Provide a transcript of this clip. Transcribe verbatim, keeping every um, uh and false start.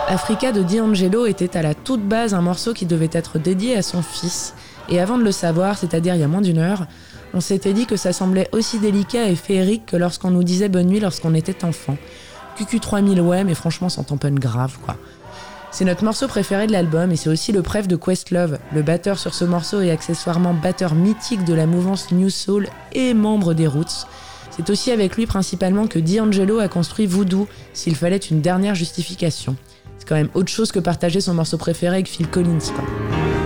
Africa de D'Angelo était à la toute base un morceau qui devait être dédié à son fils, et avant de le savoir, c'est-à-dire il y a moins d'une heure, on s'était dit que ça semblait aussi délicat et féerique que lorsqu'on nous disait bonne nuit lorsqu'on était enfant. Q Q trois mille ouais, mais franchement sans tamponne grave quoi. C'est notre morceau préféré de l'album et c'est aussi le préf de Questlove. Le batteur sur ce morceau est accessoirement batteur mythique de la mouvance New Soul et membre des Roots. C'est aussi avec lui principalement que D'Angelo a construit Voodoo, s'il fallait une dernière justification. C'est quand même autre chose que partager son morceau préféré avec Phil Collins, quoi.